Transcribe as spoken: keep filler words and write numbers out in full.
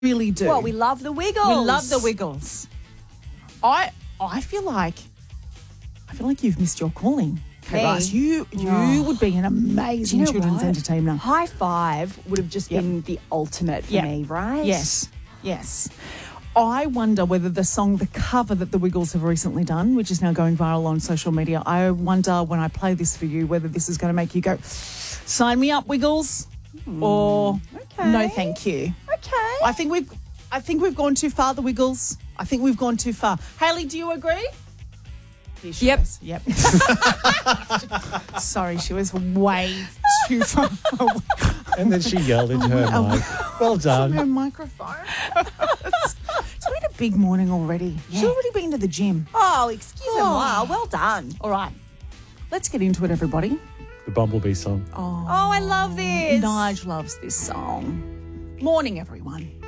really do. Well, we love the Wiggles. We love the Wiggles. I I feel like I feel like you've missed your calling, Kate Me? Rice. You you Oh. would be an amazing You know children's what? entertainer. High Five would have just Yep. been the ultimate for Yep. me, right? Yes, yes. I wonder whether the song, the cover that the Wiggles have recently done, which is now going viral on social media, I wonder when I play this for you whether this is going to make you go, sign me up, Wiggles, or Okay. no, thank you. Okay. I think we've, I think we've gone too far, the Wiggles. I think we've gone too far. Hayley, do you agree? Here she Yep. is. Yep. Sorry, she was way too far away And then she yelled into her Oh, mic. Well from her done. microphone. it's, it's been a big morning already. She's Yeah. already been to the gym. Oh, excuse me. Oh. Wow, well done. All right, let's get into it, everybody. The Bumblebee song. Oh, Oh, I love this. Nige loves this song. Morning, everyone.